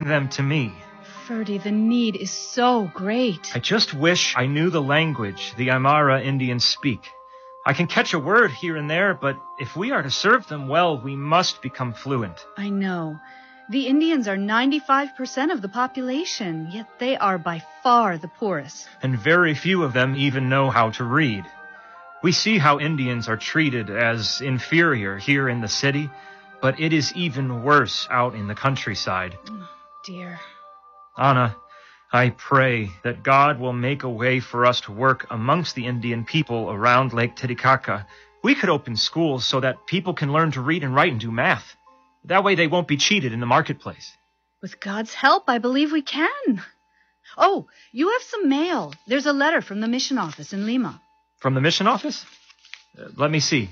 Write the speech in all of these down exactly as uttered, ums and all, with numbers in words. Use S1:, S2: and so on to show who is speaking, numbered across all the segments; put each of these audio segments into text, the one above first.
S1: them to me.
S2: Ferdy, the need is so great.
S1: I just wish I knew the language the Aymara Indians speak. I can catch a word here and there, but if we are to serve them well, we must become fluent.
S2: I know. The Indians are ninety-five percent of the population, yet they are by far the poorest.
S1: And very few of them even know how to read. We see how Indians are treated as inferior here in the city, but it is even worse out in the countryside.
S2: Oh, dear.
S1: Anna, I pray that God will make a way for us to work amongst the Indian people around Lake Titicaca. We could open schools so that people can learn to read and write and do math. That way they won't be cheated in the marketplace.
S2: With God's help, I believe we can. Oh, you have some mail. There's a letter from the mission office in Lima.
S1: From the mission office? Uh, let me see.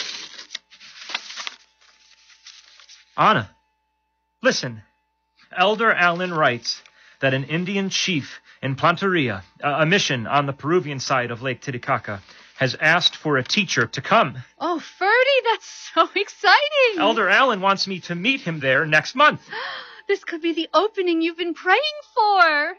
S1: Anna, listen. Elder Allen writes that an Indian chief in Planteria, a mission on the Peruvian side of Lake Titicaca, has asked for a teacher to come.
S2: Oh, Ferdy, that's so exciting.
S1: Elder Allen wants me to meet him there next month.
S2: This could be the opening you've been praying for.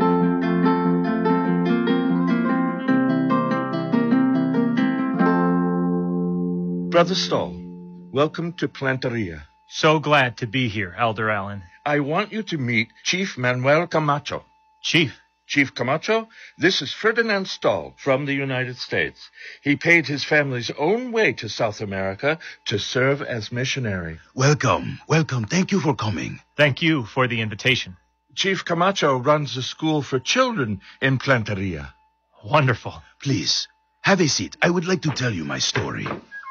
S3: Brother Stahl, welcome to Planteria.
S1: So glad to be here, Elder Allen.
S3: I want you to meet Chief Manuel Camacho.
S1: Chief?
S3: Chief Camacho, this is Ferdinand Stahl from the United States. He paid his family's own way to South America to serve as missionary.
S4: Welcome, welcome. Thank you for coming.
S1: Thank you for the invitation.
S3: Chief Camacho runs a school for children in Planteria.
S1: Wonderful.
S4: Please, have a seat. I would like to tell you my story.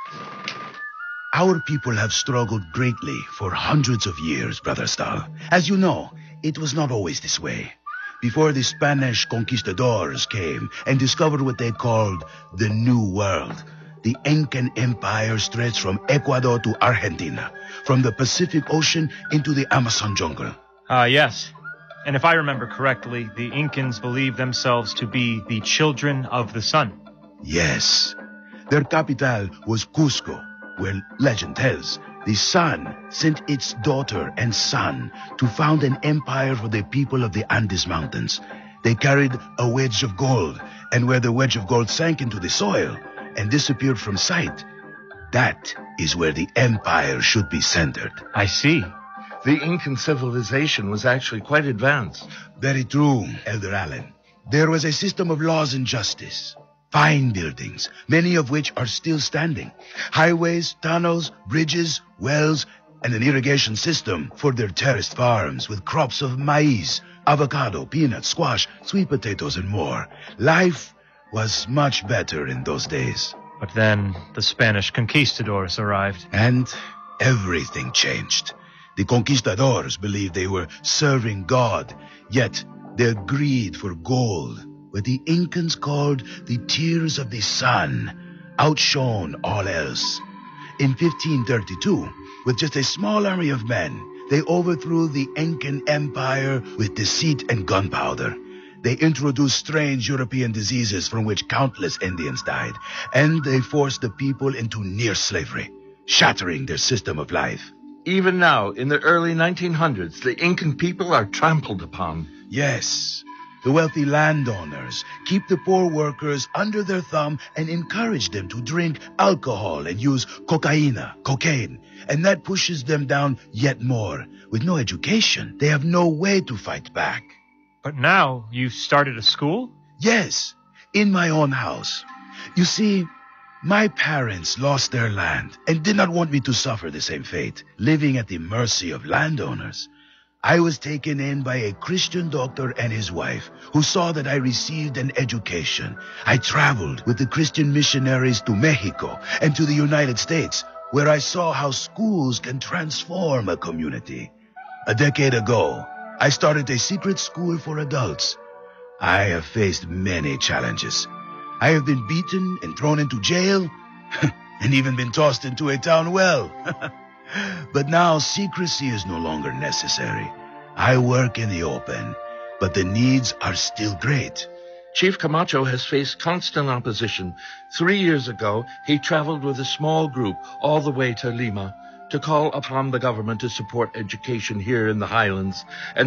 S4: Our people have struggled greatly for hundreds of years, Brother Stahl. As you know, it was not always this way. Before the Spanish conquistadors came and discovered what they called the New World, the Incan Empire stretched from Ecuador to Argentina, from the Pacific Ocean into the Amazon jungle.
S1: Ah, uh, yes. And if I remember correctly, the Incans believed themselves to be the children of the sun.
S4: Yes. Their capital was Cusco, where legend tells the sun sent its daughter and son to found an empire for the people of the Andes Mountains. They carried a wedge of gold, and where the wedge of gold sank into the soil and disappeared from sight, that is where the empire should be centered.
S1: I see.
S3: The Incan civilization was actually quite advanced.
S4: Very true, Elder Allen. There was a system of laws and justice. Fine buildings, many of which are still standing. Highways, tunnels, bridges, wells, and an irrigation system for their terraced farms with crops of maize, avocado, peanuts, squash, sweet potatoes, and more. Life was much better in those days.
S1: But then the Spanish conquistadors arrived.
S4: And everything changed. The conquistadors believed they were serving God, yet their greed for gold, what the Incans called the tears of the sun, outshone all else. In fifteen thirty-two, with just a small army of men, they overthrew the Incan Empire with deceit and gunpowder. They introduced strange European diseases from which countless Indians died, and they forced the people into near slavery, shattering their system of life.
S3: Even now, in the early nineteen hundreds, the Incan people are trampled upon.
S4: Yes. The wealthy landowners keep the poor workers under their thumb and encourage them to drink alcohol and use cocaine, cocaine, and that pushes them down yet more. With no education, they have no way to fight back.
S1: But now you've started a school?
S4: Yes, in my own house. You see, my parents lost their land and did not want me to suffer the same fate, living at the mercy of landowners. I was taken in by a Christian doctor and his wife, who saw that I received an education. I traveled with the Christian missionaries to Mexico and to the United States, where I saw how schools can transform a community. A decade ago, I started a secret school for adults. I have faced many challenges. I have been beaten and thrown into jail, and even been tossed into a town well. But now secrecy is no longer necessary. I work in the open, but the needs are still great.
S3: Chief Camacho has faced constant opposition. Three years ago, he traveled with a small group all the way to Lima to call upon the government to support education here in the highlands, and